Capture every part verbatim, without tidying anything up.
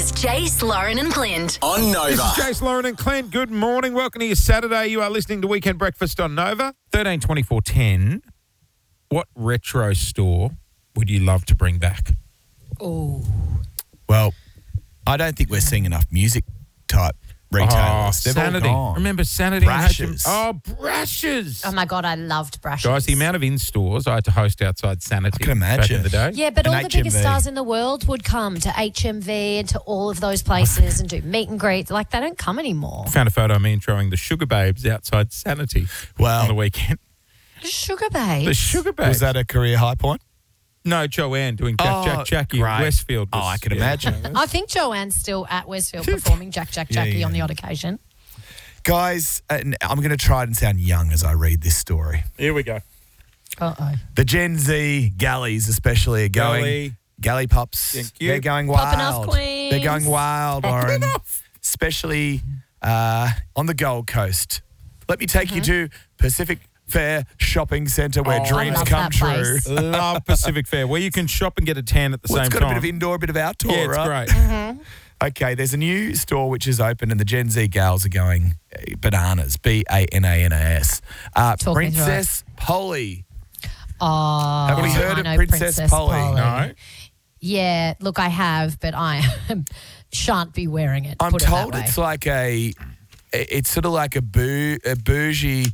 is Jace, Lauren and Clint. On Nova. This is Jace, Lauren and Clint. Good morning. Welcome to your Saturday. You are listening to Weekend Breakfast on Nova. thirteen twenty-four ten. What retro store would you love to bring back? Oh. Well, I don't think we're seeing enough music type retailers. Oh, They've Sanity. all gone. Remember Sanity? and H M- Brashes. Oh, Brashes. Oh, my God, I loved Brushes. Guys, the amount of in-stores I had to host outside Sanity I can back imagine. in the day. Yeah, but An all the H M V. biggest stars in the world would come to H M V and to all of those places and do meet and greets. Like, they don't come anymore. Found a photo of me introing the Sugar Babes outside Sanity Well- on the weekend. Sugar Babes. The Sugar Babes. Was that a career high point? No, Joanne doing Jack, Oh, Jack, Jackie at great. Westfield. Oh, was- I can yeah. imagine. I think Joanne's still at Westfield performing Jack, Jack, Yeah, Jackie yeah. on the odd occasion. Guys, uh, I'm going to try and sound young as I read this story. Here we go. Uh-oh. The Gen Z galleys especially are going. Galley. Galley pups. Thank you. They're going Popping wild. off, queens. They're going wild, Popping Lauren. off. Especially uh, on the Gold Coast. Let me take Mm-hmm. you to Pacific Fair Shopping Centre where Oh, I dreams love come that true. place. Love Pacific Fair, where you can shop and get a tan at the Well, same it's got time. a bit of indoor, a bit of outdoor, yeah, it's right? great. Okay, there's a new store which is open and the Gen Z gals are going uh, bananas. B A N A N A S. Uh, Talk me through Princess Polly. Oh, Have we heard I of know Princess Polly? No. Yeah, look, I have, but I shan't be wearing it. I'm put it that told way. it's like a, it's sort of like a, bou, a bougie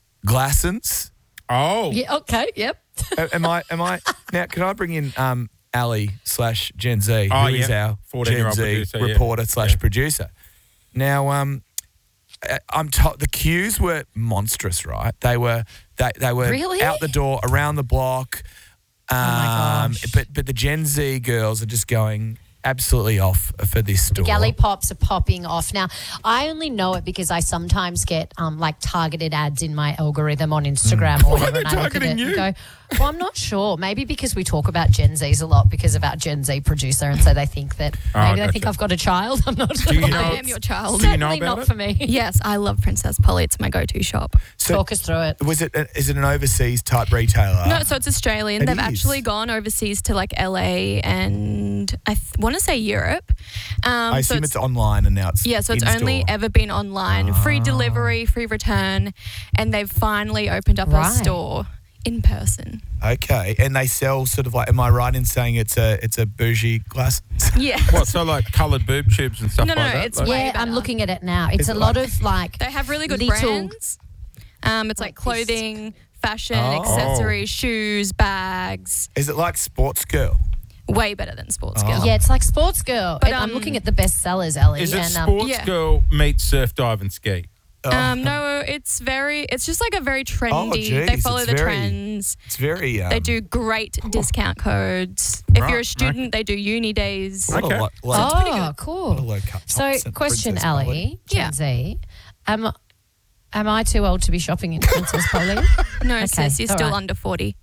Glassons. Oh. Yeah, okay, yep. A- am I? Am I? Now, can I bring in um, Ali slash Gen Z, Oh, who is yeah. our Gen fourteen-year-old Z producer, yeah. reporter slash Yeah. producer? Now, um, uh, I'm told the queues were monstrous, right? They were they they were Really? out the door, around the block. Um, my gosh. But but the Gen Z girls are just going absolutely off for this store. Galley pops are popping off. Now, I only know it because I sometimes get um, like targeted ads in my algorithm on Instagram or Why are whatever. they And I look at it targeting and you? go, well, I'm not sure. Maybe because we talk about Gen Zs a lot because of our Gen Z producer. And so they think that Oh, maybe they gotcha. think I've got a child. I'm not Do you know- I am your child. Do you know Certainly about not it? for me. Yes, I love Princess Polly. It's my go-to shop. So Talk us through it. was it? Is it an overseas type retailer? No, so it's Australian. It They've is. actually gone overseas to like L A and I th- want to say Europe. Um, I so assume it's, online and now it's yeah, so it's in-store. only ever been online, free delivery, free return, and they've finally opened up Right. a store in person. Okay, and they sell sort of like. Am I right in saying it's a it's a bougie glass? Yeah. What, so like coloured boob tubes and stuff No, no, like that? it's Like- way Yeah, I'm better. looking at it now. It's Is a it lot like- of like They have really good little- brands. Um, it's like Like this. clothing, fashion, Oh. accessories, shoes, bags. Is it like Sports Girl? Way better than Sports Oh. Girl. Yeah, it's like Sports Girl. But, And I'm um, looking at the best sellers, Ellie. Is it and, um, sports yeah. girl meets surf, dive and ski? Oh, Um, no, it's very. It's just like a very trendy. geez, they follow it's the very- trends. it's very. Um, They do great discount codes. If Right, you're a student, they do uni days. What a Okay. lo- lo- it's pretty oh, good. what a cool. low cut So, tops and question, Princess Ellie, Polly. Gen Yeah. Z, am, am I too old to be shopping in Princess Polly? No, Okay, sis, you're all still right. under forty.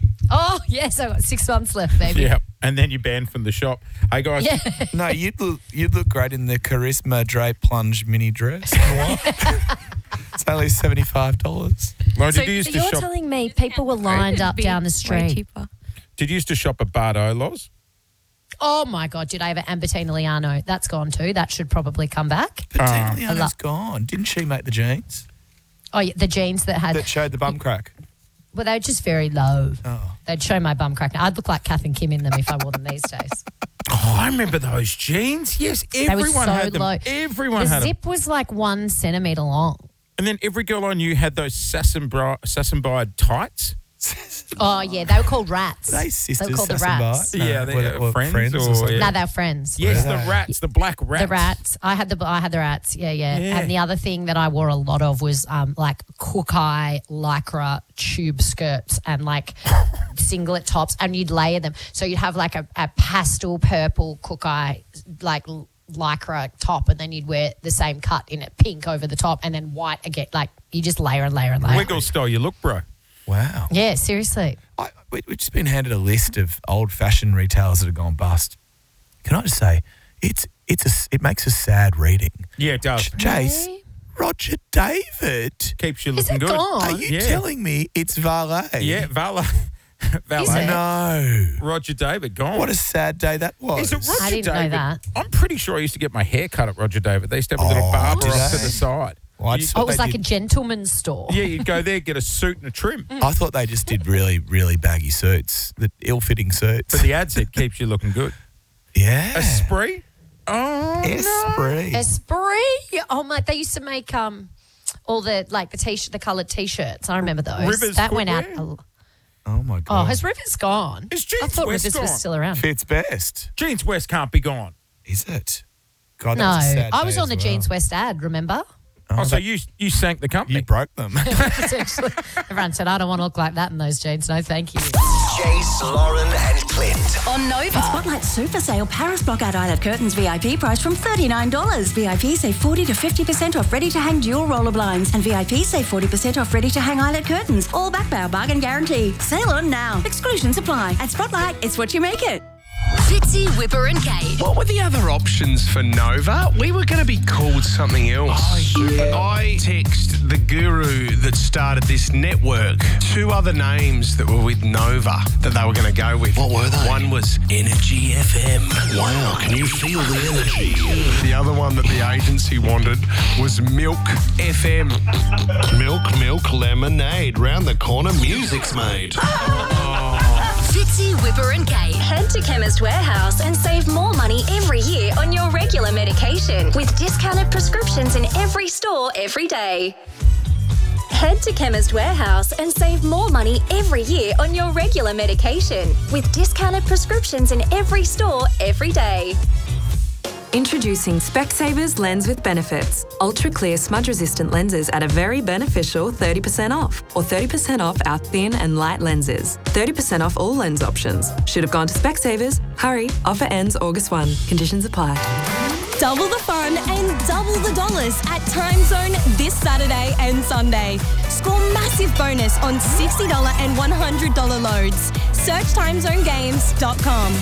Oh, yes, I've got six months left, baby. Yeah. And then you're banned from the shop. Hey, guys. Yeah. No, you'd look you'd look great in the Charisma Drape Plunge mini dress. It's only seventy five dollars. Lauren, So- did you used So to you're shop? telling me people were lined up Be down the way street. cheaper. Did you used to shop at Bardolos? Oh, my God, did I ever? And Bettina Liano. That's gone too. That should probably come back. But Ah. Daniela's lo- gone. Didn't she make the jeans Oh, yeah, the jeans that had, that showed the bum crack? well, they were just very low. Oh. They'd show my bum crack. I'd look like Kath and Kim in them if I wore them these days. Oh, I remember those jeans. Yes, were everyone so had them. low. Everyone The had them. zip was like one centimetre long. And then every girl I knew had those Sassenbri- Sassenbide tights. Oh, yeah, they were called rats. Are they sisters? They were called the Sassenbite? rats. No, Yeah, they were- are were friends or- something? yeah. No, they were friends. Yes, Were the they? rats, the black rats. The rats. I had the I had the rats. Yeah, yeah, Yeah. And the other thing that I wore a lot of was um, like cook eye lycra tube skirts and like singlet tops, and you'd layer them. So you'd have like a, a pastel purple cook eye like lycra top, and then you'd wear the same cut in it, pink over the top, and then white again. Like you just layer and layer and layer. Wiggle style you look, bro. Wow. Yeah, seriously. I, we- we've just been handed a list of old fashioned retailers that have gone bust. Can I just say, it's it's a, it makes a sad reading. Yeah, it does. Ch- Jace, Really? Roger David. Keeps you Is looking it good. gone? Are you Yeah. telling me it's valet? Yeah, Vala. Valet. Is it? No. Roger David gone. What a sad day that was. Is it Roger I didn't know David? that. I'm pretty sure I used to get my hair cut at Roger David. They used to have a little Oh, barber did off to they? the side. Well, I You- just Oh, thought it was they like did- a gentleman's store. yeah, you'd go there, get a suit and a trim. I thought they just did really, really baggy suits, the ill-fitting suits. But the ad said keeps you looking good. yeah. Esprit? Oh, no. Esprit. Esprit. Oh my! They used to make um all the like the t-shirt, the coloured t-shirts. I remember those. Rivers that went out. footwear? a- Oh, my Oh, God. has Rivers gone? Is I Jeans thought West Rivers gone? was still around. Fits best. Jeans West can't be gone. Is it? God, that No, was a sad I day was on as the well. Jeans West ad. Remember? Oh, so that- you you sank the company. You broke them. Essentially, everyone said, "I don't want to look like that in those jeans." No, thank you. Jace, Lauren, and Clint. On Nova. Spotlight Super Sale Paris Blockout Eyelet Curtains V I P price from thirty-nine dollars. V I P save forty to fifty percent off ready-to-hang dual roller blinds. And V I P save forty percent off ready-to-hang eyelet curtains. All backed by our bargain guarantee. Sale on now. Exclusions apply. At Spotlight, it's what you make it. Fitzy, Whipper and Kate. What were the other options for Nova? We were going to be called something else. I text the guru that started this network two other names that were with Nova that they were going to go with. What were they? One was Energy F M. Wow, can you feel the energy? The other one that the agency wanted was Milk F M. Milk, milk, lemonade. Round the corner, music's made. Fitzy, Whipper and Kate. Head to Chemist Warehouse and save more money every year on your regular medication with discounted prescriptions in every store every day. Head to Chemist Warehouse and save more money every year on your regular medication with discounted prescriptions in every store every day. Introducing Specsavers Lens with Benefits. Ultra clear smudge resistant lenses at a very beneficial thirty percent off, or thirty percent off our thin and light lenses. thirty percent off all lens options. Should have gone to Specsavers. Hurry, offer ends August first. Conditions apply. Double the fun and double the dollars at Time Zone this Saturday and Sunday. Score massive bonus on sixty dollars and one hundred dollars loads. Search time zone games dot com.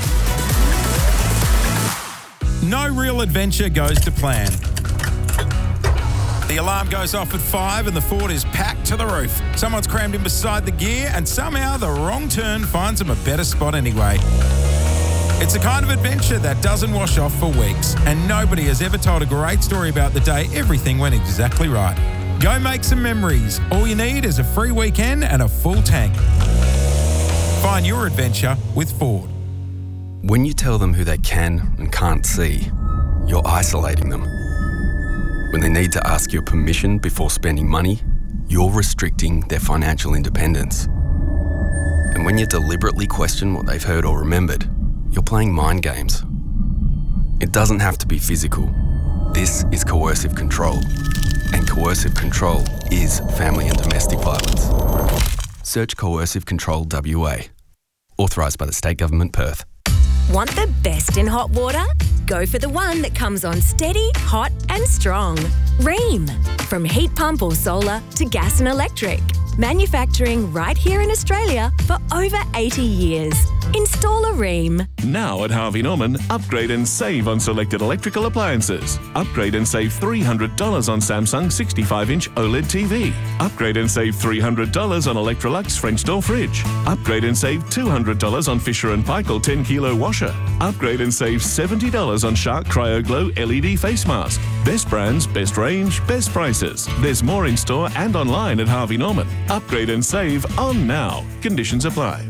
No real adventure goes to plan. The alarm goes off at five and the Ford is packed to the roof. Someone's crammed in beside the gear and somehow the wrong turn finds them a better spot anyway. It's the kind of adventure that doesn't wash off for weeks, and nobody has ever told a great story about the day everything went exactly right. Go make some memories. All you need is a free weekend and a full tank. Find your adventure with Ford. When you tell them who they can and can't see, you're isolating them. When they need to ask your permission before spending money, you're restricting their financial independence. And when you deliberately question what they've heard or remembered, you're playing mind games. It doesn't have to be physical. This is coercive control. And coercive control is family and domestic violence. Search Coercive Control W A. Authorised by the State Government, Perth. Want the best in hot water? Go for the one that comes on steady, hot and strong. Ream. From heat pump or solar to gas and electric. Manufacturing right here in Australia for over eighty years. Install a Ream. Now at Harvey Norman, upgrade and save on selected electrical appliances. Upgrade and save three hundred dollars on Samsung sixty-five inch OLED T V. Upgrade and save three hundred dollars on Electrolux French door fridge. Upgrade and save two hundred dollars on Fisher and Paykel ten kilo washer. Upgrade and save seventy dollars on Shark Cryo Glow L E D face mask. Best brands, best range, best prices. There's more in store and online at Harvey Norman. Upgrade and save on now. Conditions apply.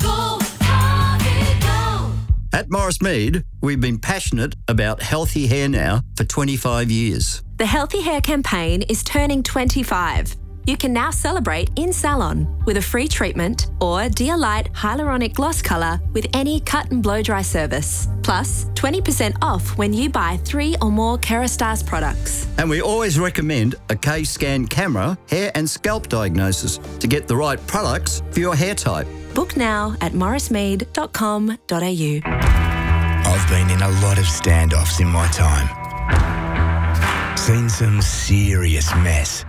At Morris Mead, we've been passionate about healthy hair now for twenty-five years. The Healthy Hair campaign is turning twenty-five. You can now celebrate in salon with a free treatment or Dear Light Hyaluronic Gloss Colour with any cut and blow dry service. Plus, twenty percent off when you buy three or more Kerastase products. And we always recommend a K-Scan camera, hair and scalp diagnosis to get the right products for your hair type. Book now at morris mead dot com dot a u. I've been in a lot of standoffs in my time. Seen some serious mess.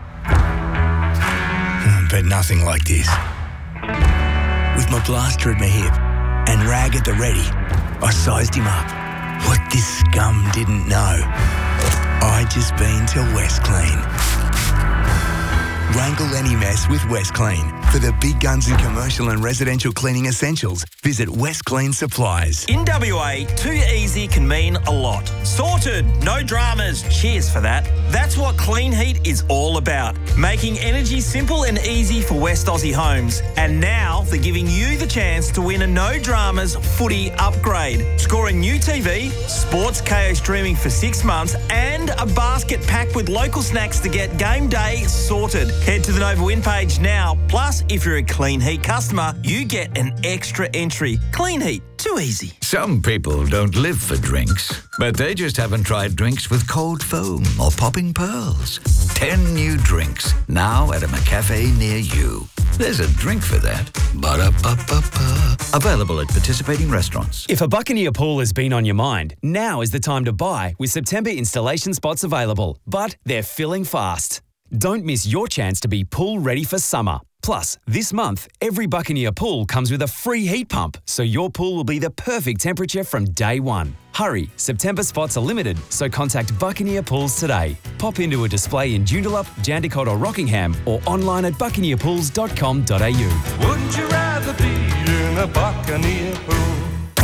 But nothing like this. With my blaster at my hip and rag at the ready, I sized him up. What this scum didn't know, I'd just been to West Clean. Wrangle any mess with West Clean. For the big guns in commercial and residential cleaning essentials, visit West Clean Supplies. In W A, too easy can mean a lot. Sorted, no dramas, cheers for that. That's what Clean Heat is all about. Making energy simple and easy for West Aussie homes. And now they're giving you the chance to win a no dramas footy upgrade. Score a new T V, Sports K O streaming for six months and a basket packed with local snacks to get game day sorted. Head to the Nova Win page now. Plus, if you're a Clean Heat customer, you get an extra entry. Clean Heat, too easy. Some people don't live for drinks, but they just haven't tried drinks with cold foam or popping pearls. Ten new drinks, now at a McCafe near you. There's a drink for that. Ba-da-ba-ba-ba. Available at participating restaurants. If a Buccaneer pool has been on your mind, now is the time to buy with September installation spots available. But they're filling fast. Don't miss your chance to be pool ready for summer. Plus, this month, every Buccaneer pool comes with a free heat pump, so your pool will be the perfect temperature from day one. Hurry, September spots are limited, so contact Buccaneer Pools today. Pop into a display in Joondalup, Jandakot or Rockingham, or online at buccaneer pools dot com dot a u. Would you rather be in a Buccaneer pool?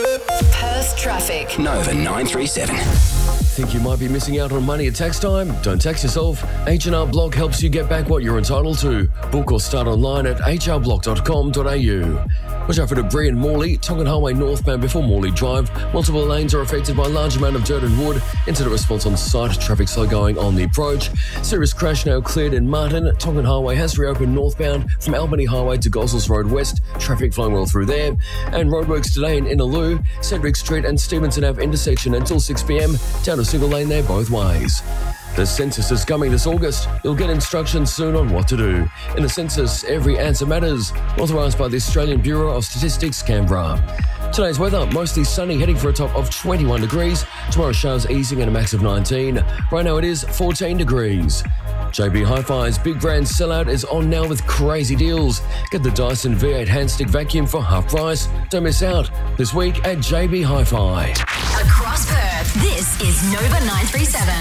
Perth traffic. Nova nine three seven. Think you might be missing out on money at tax time? Don't tax yourself. H and R Block helps you get back what you're entitled to. Book or start online at h r block dot com dot a u. Watch out for debris in Morley, Tongan Highway northbound before Morley Drive. Multiple lanes are affected by a large amount of dirt and wood. Incident response on site, traffic slow going on the approach. Serious crash now cleared in Martin. Tongan Highway has reopened northbound from Albany Highway to Gossels Road West. Traffic flowing well through there. And roadworks today in Innaloo, Cedric Street and Stevenson Ave intersection until six p m. Down to single lane there both ways. The census is coming this August. You'll get instructions soon on what to do. In the census, every answer matters. Authorised by the Australian Bureau of Statistics, Canberra. Today's weather, mostly sunny, heading for a top of twenty-one degrees. Tomorrow showers easing and a max of nineteen. Right now it is fourteen degrees. J B Hi-Fi's Big Brand Sellout is on now with crazy deals. Get the Dyson V eight Handstick Vacuum for half price. Don't miss out this week at J B Hi-Fi. Across Perth, this is Nova nine three seven.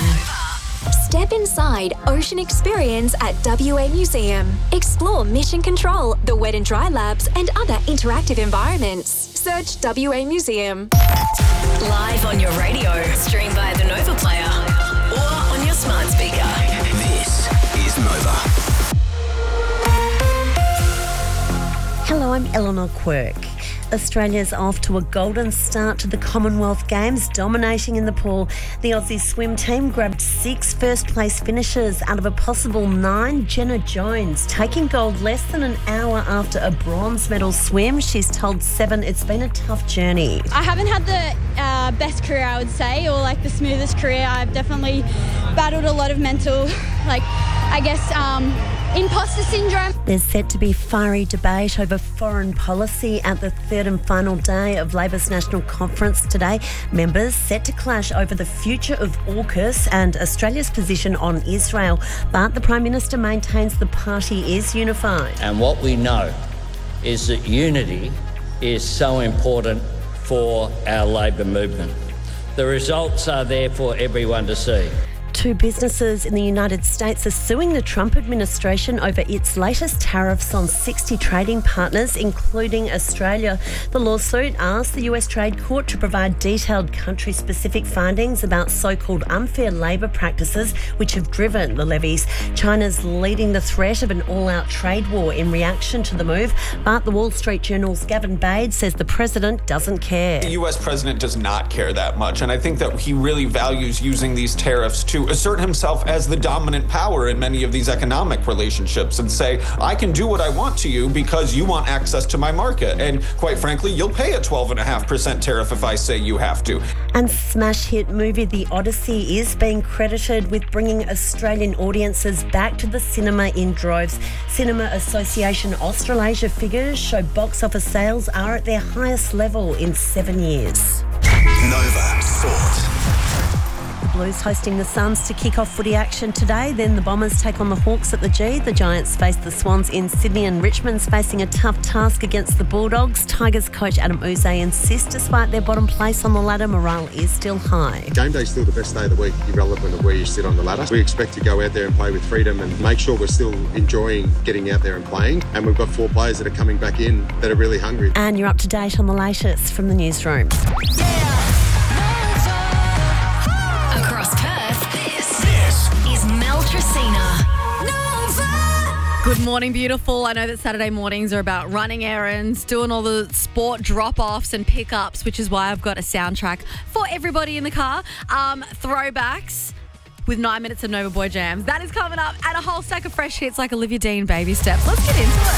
Step inside Ocean Experience at W A Museum. Explore Mission Control, the Wet and Dry Labs, and other interactive environments. Search W A Museum. Live on your radio, stream via the Nova Player, or on your smart speaker. This is Nova. Hello, I'm Eleanor Quirk. Australia's off to a golden start to the Commonwealth Games, dominating in the pool. The Aussie swim team grabbed six first-place finishes out of a possible nine. Jenna Jones taking gold less than an hour after a bronze medal swim. She's told Seven it's been a tough journey. I haven't had the uh, best career, I would say, or like the smoothest career. I've definitely battled a lot of mental, like, I guess, um, imposter syndrome. There's set to be fiery debate over foreign policy at the third and final day of Labor's National Conference today. Members set to clash over the future of AUKUS and Australia's position on Israel. But the Prime Minister maintains the party is unified. And what we know is that unity is so important for our Labor movement. The results are there for everyone to see. Two businesses in the United States are suing the Trump administration over its latest tariffs on sixty trading partners, including Australia. The lawsuit asks the U S Trade Court to provide detailed country-specific findings about so-called unfair labour practices which have driven the levies. China's leading the threat of an all-out trade war in reaction to the move, but the Wall Street Journal's Gavin Bade says the president doesn't care. The U S president does not care that much, and I think that he really values using these tariffs to assert himself as the dominant power in many of these economic relationships and say, I can do what I want to you because you want access to my market. And quite frankly, you'll pay a twelve point five percent tariff if I say you have to. And smash hit movie The Odyssey is being credited with bringing Australian audiences back to the cinema in droves. Cinema Association Australasia figures show box office sales are at their highest level in seven years. Nova Sport. Blues hosting the Suns to kick off footy action today. Then the Bombers take on the Hawks at the G. The Giants face the Swans in Sydney, and Richmond's facing a tough task against the Bulldogs. Tigers coach Adam Uze insists despite their bottom place on the ladder, morale is still high. Game day is still the best day of the week, irrelevant of where you sit on the ladder. We expect to go out there and play with freedom and make sure we're still enjoying getting out there and playing. And we've got four players that are coming back in that are really hungry. And you're up to date on the latest from the newsroom. Across Perth, this, this is Mel Tracina. Good morning, beautiful. I know that Saturday mornings are about running errands, doing all the sport drop-offs and pick-ups, which is why I've got a soundtrack for everybody in the car. Um, throwbacks with nine minutes of Nova Boy jams. That is coming up, and a whole stack of fresh hits like Olivia Dean, Baby Steps. Let's get into it.